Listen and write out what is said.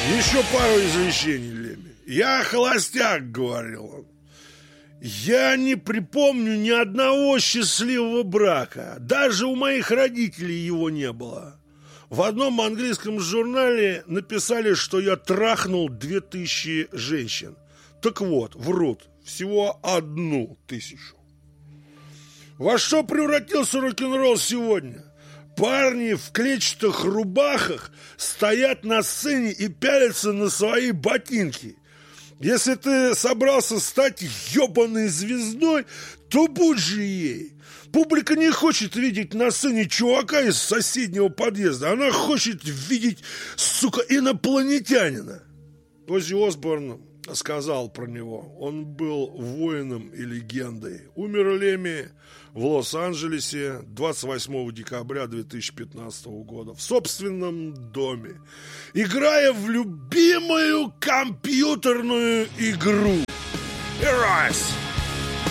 Еще пару извещений, Леми. Я холостяк, говорил он. Я не припомню ни одного счастливого брака. Даже у моих родителей его не было. В одном английском журнале написали, что я трахнул 2000 женщин. Так вот, врут. Всего 1000. Во что превратился рок-н-ролл сегодня? Парни в клетчатых рубахах стоят на сцене и пялятся на свои ботинки. Если ты собрался стать ебаной звездой, то будь же ей. Публика не хочет видеть на сцене чувака из соседнего подъезда. Она хочет видеть, сука, инопланетянина. Оззи Осборн сказал про него: он был воином и легендой. Умер Леми в Лос-Анджелесе 28 декабря 2015 года в собственном доме, играя в любимую компьютерную игру Heroes.